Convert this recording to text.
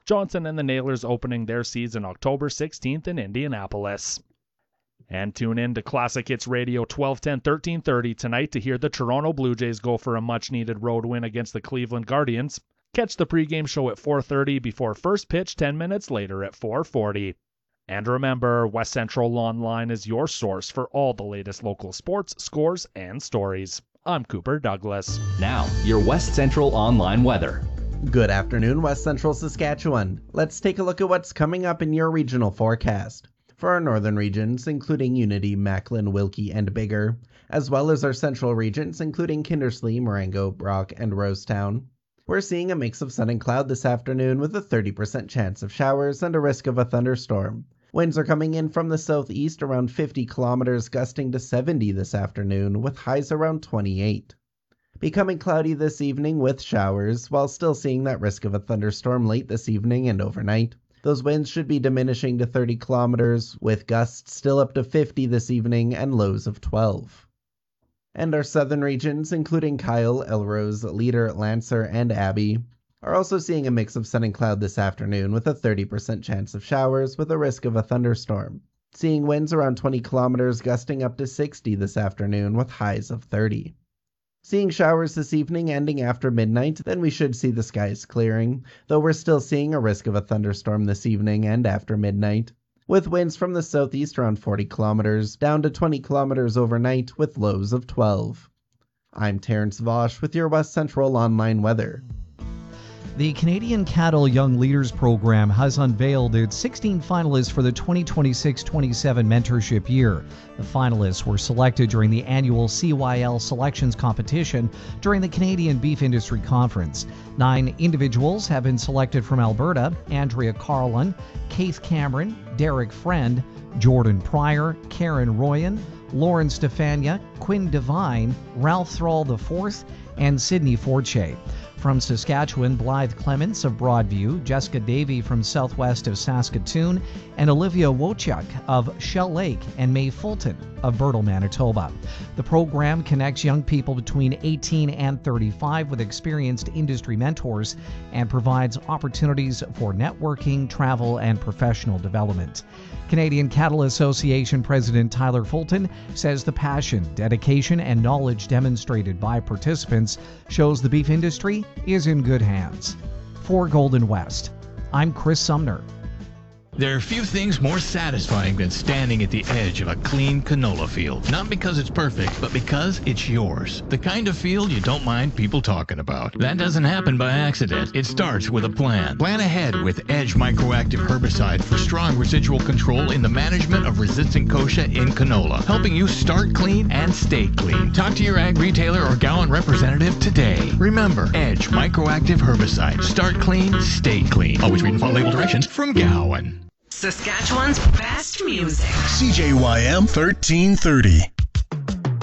Johnson and the Nailers opening their season October 16th in Indianapolis. And tune in to Classic Hits Radio 1210 1330 tonight to hear the Toronto Blue Jays go for a much-needed road win against the Cleveland Guardians. Catch the pregame show at 4:30 before first pitch 10 minutes later at 4:40. And remember, West Central Online is your source for all the latest local sports, scores, and stories. I'm Cooper Douglas. Now, your West Central Online weather. Good afternoon, West Central Saskatchewan. Let's take a look at what's coming up in your regional forecast. For our northern regions, including Unity, Macklin, Wilkie, and Biggar, as well as our central regions, including Kindersley, Marengo, Brock, and Rosetown, we're seeing a mix of sun and cloud this afternoon with a 30% chance of showers and a risk of a thunderstorm. Winds are coming in from the southeast around 50 kilometers, gusting to 70 this afternoon, with highs around 28. Becoming cloudy this evening with showers, while still seeing that risk of a thunderstorm late this evening and overnight. Those winds should be diminishing to 30 kilometers, with gusts still up to 50 this evening and lows of 12. And our southern regions, including Kyle, Elrose, Leader, Lancer, and Abbey, are also seeing a mix of sun and cloud this afternoon with a 30% chance of showers with a risk of a thunderstorm. Seeing winds around 20 kilometers, gusting up to 60 this afternoon with highs of 30. Seeing showers this evening ending after midnight, then we should see the skies clearing, though we're still seeing a risk of a thunderstorm this evening and after midnight, with winds from the southeast around 40 kilometers, down to 20 kilometers overnight with lows of 12. I'm Terrence Vosch with your West Central Online weather. The Canadian Cattle Young Leaders Program has unveiled its 16 finalists for the 2026-27 mentorship year. The finalists were selected during the annual CYL selections competition during the Canadian Beef Industry Conference. 9 individuals have been selected from Alberta: Andrea Carlin, Keith Cameron, Derek Friend, Jordan Pryor, Karen Royan, Lauren Stefania, Quinn Devine, Ralph Thrall IV, and Sydney Forche. From Saskatchewan, Blythe Clements of Broadview, Jessica Davey from southwest of Saskatoon, and Olivia Wojciak of Shell Lake, and Mae Fulton of Birtle, Manitoba. The program connects young people between 18 and 35 with experienced industry mentors and provides opportunities for networking, travel, and professional development. Canadian Cattle Association President Tyler Fulton says the passion, dedication, and knowledge demonstrated by participants shows the beef industry is in good hands. For Golden West, I'm Chris Sumner. There are few things more satisfying than standing at the edge of a clean canola field. Not because it's perfect, but because it's yours. The kind of field you don't mind people talking about. That doesn't happen by accident. It starts with a plan. Plan ahead with Edge Microactive Herbicide for strong residual control in the management of resistant kochia in canola, helping you start clean and stay clean. Talk to your ag retailer or Gowan representative today. Remember, Edge Microactive Herbicide. Start clean, stay clean. Always read and follow label directions from Gowan. Saskatchewan's best music. CJYM 1330.